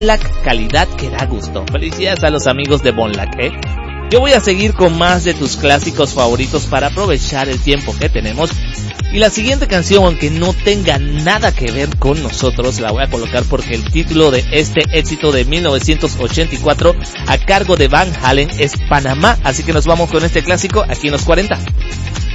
Bonlac, calidad que da gusto. Felicidades a los amigos de Bonlac, Yo voy a seguir con más de tus clásicos favoritos para aprovechar el tiempo que tenemos. Y la siguiente canción, aunque no tenga nada que ver con nosotros, la voy a colocar porque el título de este éxito de 1984 a cargo de Van Halen es Panamá. Así que nos vamos con este clásico aquí en los 40.